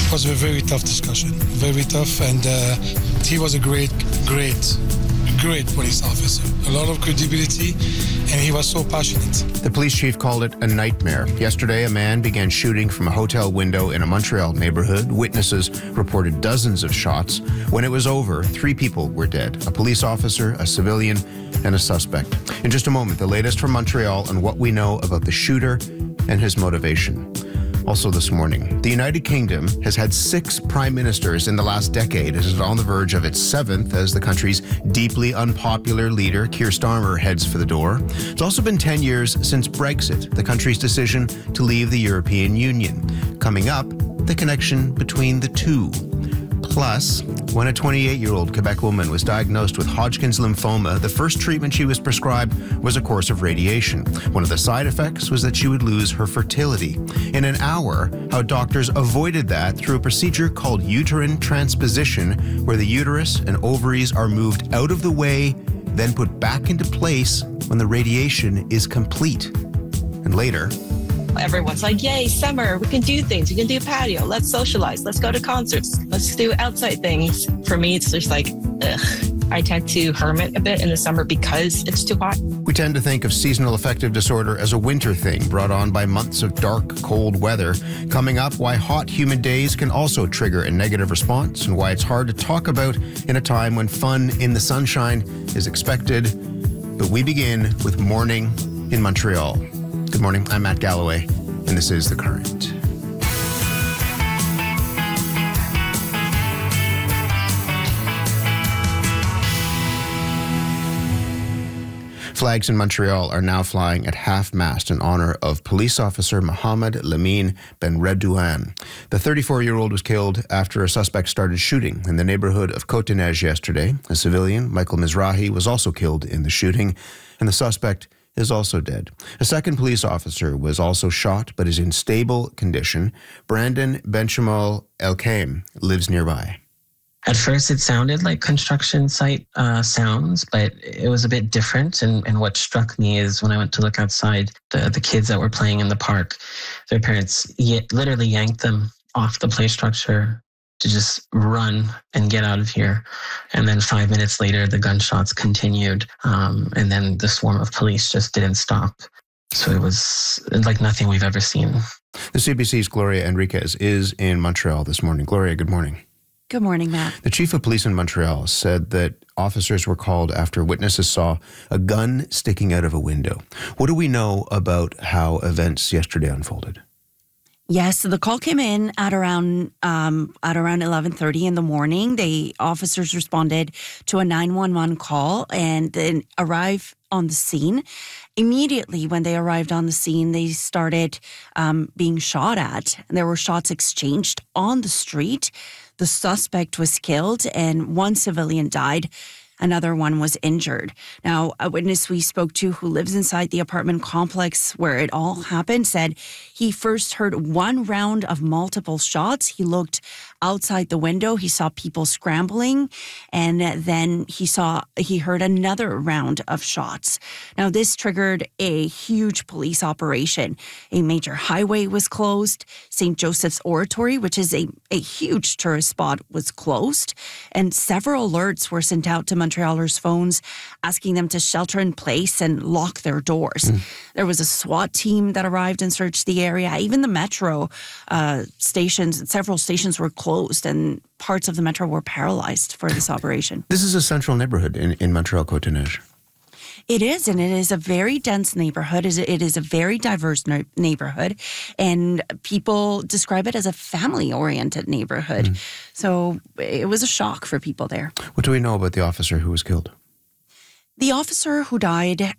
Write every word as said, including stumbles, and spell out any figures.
It was a very tough discussion, very tough, and uh, he was a great, great, great police officer. A lot of credibility, and he was so passionate. The police chief called it a nightmare. Yesterday, a man began shooting from a hotel window in a Montreal neighborhood. Witnesses reported dozens of shots. When it was over, three people were dead: a police officer, a civilian, and a suspect. In just a moment, the latest from Montreal on what we know about the shooter and his motivation. Also this morning, the United Kingdom has had six prime ministers in the last decade. It is on the verge of its seventh as the country's deeply unpopular leader, Keir Starmer, heads for the door. It's also been ten years since Brexit, the country's decision to leave the European Union. Coming up, the connection between the two. Plus, when a twenty-eight-year-old Quebec woman was diagnosed with Hodgkin's lymphoma, the first treatment she was prescribed was a course of radiation. One of the side effects was that she would lose her fertility. In an hour, how doctors avoided that through a procedure called uterine transposition, where the uterus and ovaries are moved out of the way, then put back into place when the radiation is complete. And later, everyone's like, yay, summer, we can do things. We can do patio. Let's socialize. Let's go to concerts. Let's do outside things. For me, it's just like, ugh. I tend to hermit a bit in the summer because it's too hot. We tend to think of seasonal affective disorder as a winter thing brought on by months of dark, cold weather. Coming up, why hot, humid days can also trigger a negative response and why it's hard to talk about in a time when fun in the sunshine is expected. But we begin with morning in Montreal. Good morning, I'm Matt Galloway, and this is The Current. Flags in Montreal are now flying at half-mast in honor of police officer Mohamed Lamine Benredouane. The thirty-four-year-old was killed after a suspect started shooting in the neighborhood of Côte-des-Neiges yesterday. A civilian, Michael Mizrahi, was also killed in the shooting, and the suspect is also dead. A second police officer was also shot but is in stable condition. Brandon Benchamal Elkaim lives nearby. At first, it sounded like construction site uh, sounds, but it was a bit different. And, and what struck me is when I went to look outside, the, the kids that were playing in the park, their parents y- literally yanked them off the play structure to just run and get out of here. And then five minutes later, the gunshots continued. Um, and then the swarm of police just didn't stop. So it was like nothing we've ever seen. The C B C's Gloria Enriquez is in Montreal this morning. Gloria, good morning. Good morning, Matt. The chief of police in Montreal said that officers were called after witnesses saw a gun sticking out of a window. What do we know about how events yesterday unfolded? Yes, so the call came in at around um, at around eleven thirty in the morning. The officers responded to a nine one one call and then arrived on the scene. Immediately when they arrived on the scene, they started um, being shot at. There were shots exchanged on the street. The suspect was killed and one civilian died. Another one was injured. Now, a witness we spoke to who lives inside the apartment complex where it all happened said he first heard one round of multiple shots. He looked outside the window. He saw people scrambling, and then he saw he heard another round of shots. Now, this triggered a huge police operation. A major highway was closed. Saint Joseph's Oratory, which is a, a huge tourist spot, was closed, and several alerts were sent out to Montrealers' phones asking them to shelter in place and lock their doors. Mm. There was a SWAT team that arrived and searched the area. Even the metro uh, stations, several stations were closed and parts of the metro were paralyzed for this operation. This is a central neighborhood in, in Montreal, Côte-des-Neiges. It is, and it is a very dense neighborhood. It is a very diverse neighborhood, and people describe it as a family-oriented neighborhood. Mm. So it was a shock for people there. What do we know about the officer who was killed? The officer who died